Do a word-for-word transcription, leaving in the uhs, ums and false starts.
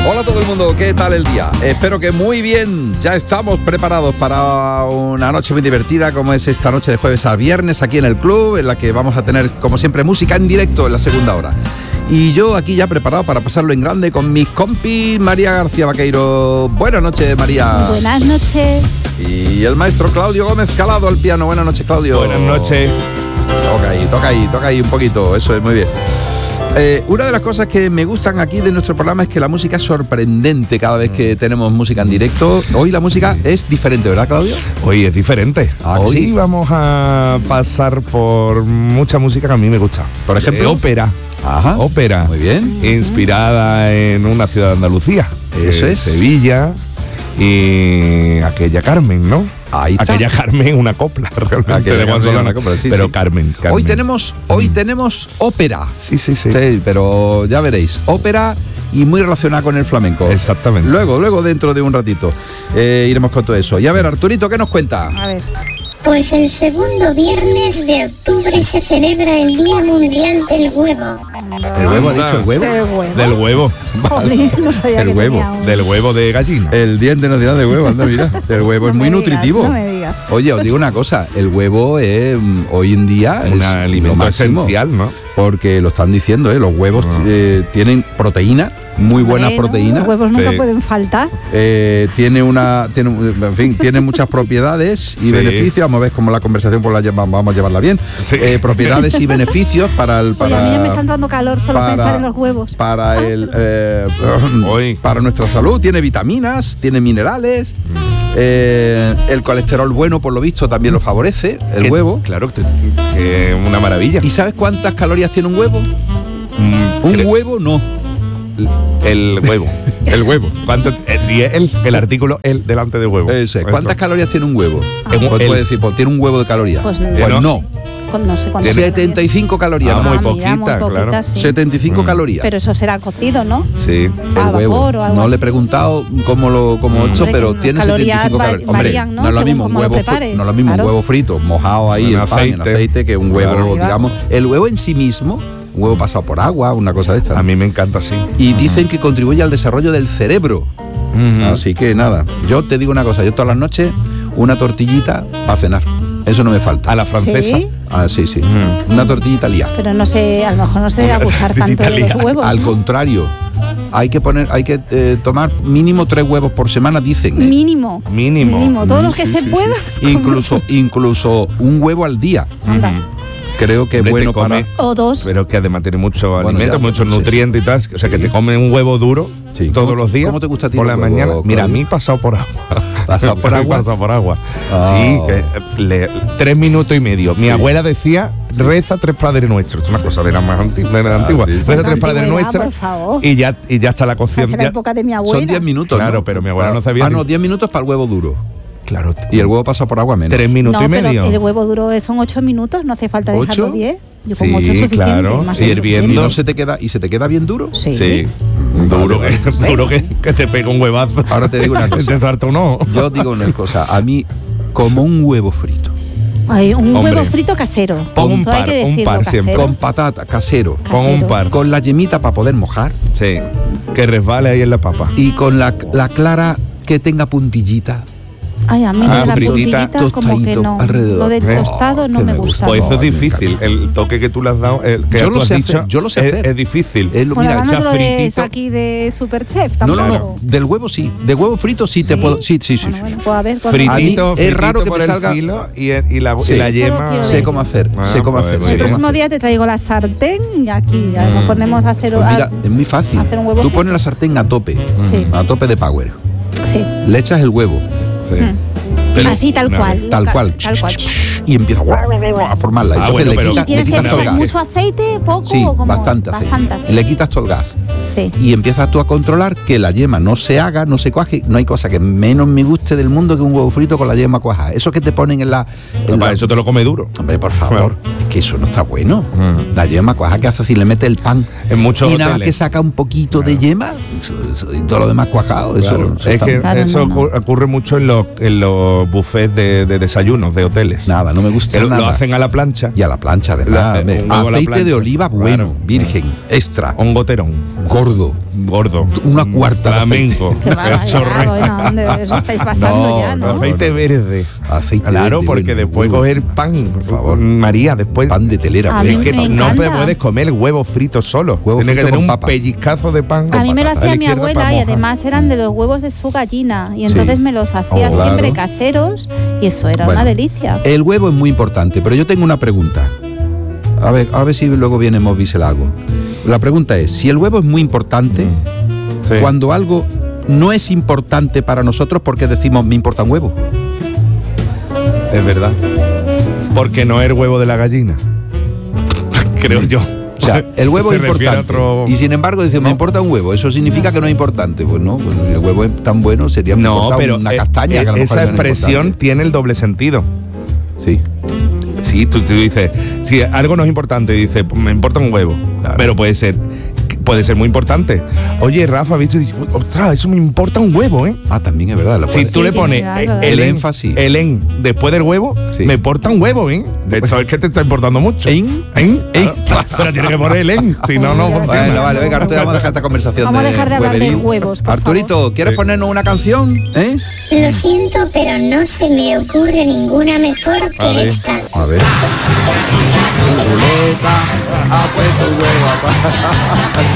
Hola a todo el mundo, ¿qué tal el día? Espero que muy bien. Ya estamos preparados para una noche muy divertida como es esta noche de jueves a viernes aquí en el club, en la que vamos a tener como siempre música en directo en la segunda hora. Y yo aquí ya preparado para pasarlo en grande con mis compis María García Vaqueiro. Buenas noches, María. Buenas noches. Y el maestro Claudio Gómez Calado al piano. Buenas noches, Claudio. Buenas noches. Toca ahí, toca ahí, toca ahí un poquito. Eso es muy bien. Eh, una de las cosas que me gustan aquí de nuestro programa es que la música es sorprendente cada vez que tenemos música en directo. Hoy la música es diferente, ¿verdad, Claudio? Hoy es diferente. ¿Ah, Hoy sí? vamos a pasar por mucha música que a mí me gusta. Por ejemplo, Eh, ópera. Ajá. Ópera. Muy bien. Inspirada en una ciudad de Andalucía. Eso eh, es. Sevilla. Y aquella Carmen, ¿no? Ahí está. Aquella Carmen, una copla, realmente. Aquella de Juan Carmen, Solano. una copla, sí, Pero sí. Carmen, Carmen. Hoy tenemos, hoy tenemos ópera. Sí, sí, sí. Sí, pero ya veréis, ópera y muy relacionada con el flamenco. Exactamente. Luego, luego dentro de un ratito eh, iremos con todo eso. Y a ver, Arturito, ¿qué nos cuenta? A ver. Pues el segundo viernes de octubre se celebra el Día Mundial del Huevo. ¿El huevo ha dicho el huevo? ¿El huevo? Del huevo. Jolín, no sabía El que huevo, tenía un- Del huevo de gallina. El Día Internacional de Huevo, anda, mira. El huevo No es muy me digas, nutritivo. no me digas. Oye, os digo una cosa, el huevo es, mm, hoy en día Un es alimento lo máximo, esencial, ¿no? porque lo están diciendo, ¿eh? Los huevos Ah. eh, tienen proteína, muy buena Hombre, ¿no? proteína. Los huevos nunca Sí. pueden faltar. Eh, tiene una tiene, en fin, tiene muchas propiedades y Sí. beneficios. Vamos a ver cómo la conversación pues la lleva- vamos a llevarla bien. Sí. Eh, propiedades y beneficios para el Oye, a mí ya me para están dando calor solo para- pensar en los huevos. para el eh, Hoy. para nuestra salud. Tiene vitaminas, tiene minerales. Mm. Eh, el colesterol bueno, por lo visto, también lo favorece el Que- huevo. Claro, que, que una maravilla. ¿Y sabes cuántas calorías tiene un huevo? Mm, Un cre- huevo no. El huevo. El huevo. ¿Cuánto? El, y el, el artículo el delante de huevo. Ese. ¿Cuántas Eso. calorías tiene un huevo? En un- Pues el- puedes decir, pues tiene un huevo de calorías. Pues Pues, no. no. Con- no sé cuántas setenta y cinco calorías. Ah, ¿no? muy mira, poquita, muy poquita, claro. sí. setenta y cinco Mm. calorías. Pero eso será cocido, ¿no? Sí. a el huevo. vapor o algo No le he así. preguntado cómo lo cómo Mm. hecho, Hombre, pero que tiene las setenta y calorías cinco va- calorías. Hombre, varían, ¿no? no es lo Según mismo un cómo lo huevo fri- prepares. no es lo mismo Claro. un huevo frito mojado ahí En en pan, en aceite. aceite que un huevo, Claro. digamos, el huevo en sí mismo, un huevo pasado por agua, una cosa de esta. A mí me encanta así. Y dicen que contribuye al desarrollo del cerebro. Mm. Así que nada, yo te digo una cosa, yo todas las noches una tortillita para cenar. Eso no me falta. A la francesa. Sí. Ah, sí, sí. Mm. Una tortilla lía. Pero no sé, a lo mejor no se debe Una abusar tanto de italiana. los huevos. Al ¿no? contrario, hay que poner, hay que eh, tomar mínimo tres huevos por semana, dicen. ¿eh? Mínimo. Mínimo. Todos Mm, los que sí, se sí, pueda. sí. Incluso, incluso un huevo al día. Anda. Ujú. Creo que es Hombre, bueno te come- para. O dos. Pero que además tiene muchos Bueno, alimentos, ya, muchos sí. nutrientes y tal. O sea, que Sí. te comen un huevo duro Sí. todos ¿Cómo- los días. cómo te gusta a ti por los la huevos, mañana? Mira, a Claudio? mí pasado por agua. ¿Pasado por A mí agua? pasado por agua. Ah. Sí, que eh, le- tres minutos y medio. Mi Sí. abuela decía, reza tres Padres Nuestros. Es una cosa de la más anti- de la Ah, antigua. sí, sí. Reza tres Antigüedad, Padres Nuestros por favor. y ya, y ya está la cocción. Hace la ya- época de mi abuela. Son diez minutos. Claro, ¿no? pero mi abuela no sabía Ah, ni- no, diez minutos para el huevo duro. Claro. Y el huevo pasa por agua menos. Tres minutos No, y pero medio. el huevo duro es- son ocho minutos, no hace falta dejarlo ¿Ocho? diez. Yo Sí, con ocho es suficiente. claro. más Y que hirviendo. ¿Y suficiente. no se te queda, y se te queda bien duro? Sí. Sí. Vale, Duro, vale. que, duro que, que te pega un huevazo. Ahora te digo una cosa. Te salta un ojo. Yo digo una cosa, a mí, como un huevo frito, Ay, un Hombre. huevo frito casero. Pon un Todo hay par, que un decirlo, par siempre. casero. con patata, casero, Pon un Casero. par. con la yemita para poder mojar Sí. Que resbale ahí en la papa. y con la, la clara que tenga puntillita. Ay, a mí Ah, lo de la fritita, puntillita como que tostadito no. alrededor. Lo del Eh, tostado no que me me gusta. gusta. Pues eso es Ay, me difícil. encanta. El toque que tú le has dado, el que Yo tú lo has sé dicho, hacer, yo lo sé es, hacer. es difícil. Es lo- Bueno, mira, ahora ya no lo es fritito. aquí de Superchef no, no, tampoco. no, del huevo sí, de huevo frito sí te ¿Sí? puedo, sí, sí, sí. Bueno, sí. bueno, pues a ver, cuando- Fritito, A mí es fritito raro que por me el salga- filo y, el- y la, y Sí. la Eso lo yema. quiero Sé ver. cómo hacer, Ah, sé cómo pues hacer. muy sé El bien. cómo próximo hacer. día te traigo la sartén y aquí ya nos Mm. ponemos a hacer. Pues a- mira, es muy fácil. hacer un huevo Tú frito. pones la sartén a tope, Sí. a tope de power. Sí. Le echas el huevo, Sí. Pero- Así, tal una cual. vez. tal cual, Tal cual. y empieza a formarla. Ah, Entonces bueno, le pero- ¿Y quitas, le tienes que quitas todo el echar gas. mucho aceite, poco Sí, o como bastante aceite. bastante aceite? Le quitas todo el gas. Sí. Y empiezas tú a controlar que la yema no se haga, no se cuaje. No hay cosa que menos me guste del mundo que un huevo frito con la yema cuajada. Eso que te ponen en la... en Papá, la- eso te lo come duro. Hombre, por favor, que eso no está bueno. Mm. La yema cuajada, ¿qué hace si le mete el pan? En muchos y nada más hoteles. que saca un poquito de yema eso- eso- y todo lo demás cuajado. Eso, Claro, eso es está- que Claro, eso no, no. ocurre- ocurre mucho en los, en los buffets de, de desayunos de hoteles. Nada, no me gusta Que lo, nada. lo hacen a la plancha. Y a la plancha, además. La- hombre. un huevo a la Aceite de plancha. oliva Claro. bueno, virgen, extra, Un goterón. gordo, gordo. Una cuarta de flamenco. Qué barbaridad, chorre- bueno, ¿dónde os estáis pasando No, ya, no, no? Aceite verde. Aceite Claro, verde, porque bueno, después huevos, coger pan, por favor. María, después. Pan de telera. A mí Es huevos, que me no encanta. puedes comer huevo frito solo. Huevo Tiene que frito tener con un papa. pellizcazo de pan. A mí me lo patata. hacía A la mi izquierda abuela para y mojar. además eran de los huevos de su gallina y entonces Sí. me los hacía Oh, claro. siempre caseros y eso era Bueno. una delicia. El huevo es muy importante, pero yo tengo una pregunta. A ver, a ver si luego viene Moby y se la hago. La pregunta es, si el huevo es muy importante, Mm. Sí. cuando algo no es importante para nosotros, ¿por qué decimos me importa un huevo? Es verdad. Porque no es el huevo de la gallina. Creo yo. O sea, el huevo Se es refiere a importante. otro- Y sin embargo dice, me No. importa un huevo. ¿Eso significa que no es importante? Pues no, pues si el huevo es tan bueno, sería me No, importa pero una eh, castaña. eh, que a lo mejor esa no es expresión importante. tiene el doble sentido. Sí. Sí, tú, tú dices, si algo no es importante, dices, me importa un huevo. Claro. Pero puede ser, puede ser muy importante. Oye, Rafa, ¿viste? Y dices, ostras, eso me importa un huevo, ¿eh? Ah, también es verdad. La Si puedes- tú le tiene pones algo, eh, ¿eh? El en- énfasis. el en después del huevo, Sí. me importa un huevo, ¿eh? Eso es que te está importando mucho. ¿En? ¿En? ¿En? Claro, pero tiene que poner el en, si no, no Bueno, funciona. Bueno, vale, venga, Arturo, vamos a dejar esta conversación Vamos a de dejar de hablar de hueveril. huevos, por Arturito, ¿quieres Sí. ponernos una canción? ¿Eh? Lo siento, pero no se me ocurre ninguna mejor que Vale. esta. A ver. Ruleta, ha puesto un huevo.